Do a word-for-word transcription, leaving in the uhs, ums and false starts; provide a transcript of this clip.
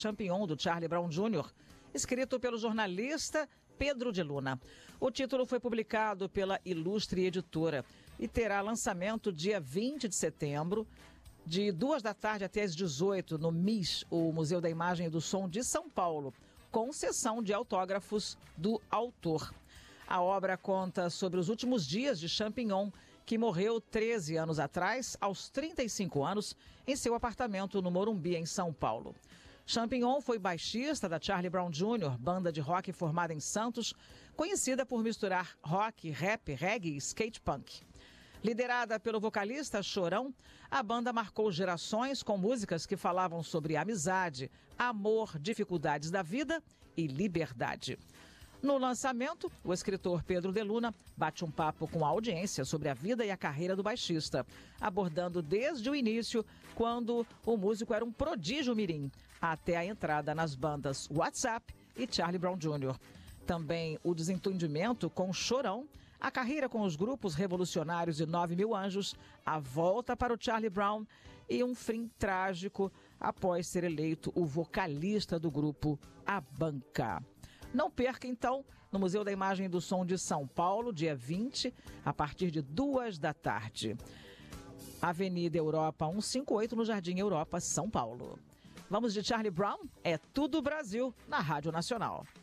Champignon, do Charlie Brown Júnior, escrito pelo jornalista Pedro de Luna. O título foi publicado pela Ilustre Editora e terá lançamento dia vinte de setembro, de duas da tarde até as dezoito, no M I S, o Museu da Imagem e do Som de São Paulo, com sessão de autógrafos do autor. A obra conta sobre os últimos dias de Champignon, que morreu treze anos atrás, aos trinta e cinco anos, em seu apartamento no Morumbi, em São Paulo. Champignon foi baixista da Charlie Brown Júnior, banda de rock formada em Santos, conhecida por misturar rock, rap, reggae e skate punk. Liderada pelo vocalista Chorão, a banda marcou gerações com músicas que falavam sobre amizade, amor, dificuldades da vida e liberdade. No lançamento, o escritor Pedro de Luna bate um papo com a audiência sobre a vida e a carreira do baixista, abordando desde o início, quando o músico era um prodígio mirim, até a entrada nas bandas WhatsApp e Charlie Brown Júnior Também o desentendimento com Chorão, a carreira com os grupos revolucionários e Nove Mil Anjos, a volta para o Charlie Brown e um fim trágico após ser eleito o vocalista do grupo A Banca. Não perca, então, no Museu da Imagem e do Som de São Paulo, dia vinte, a partir de duas da tarde. Avenida Europa cento e cinquenta e oito, no Jardim Europa, São Paulo. Vamos de Charlie Brown? É tudo Brasil, na Rádio Nacional.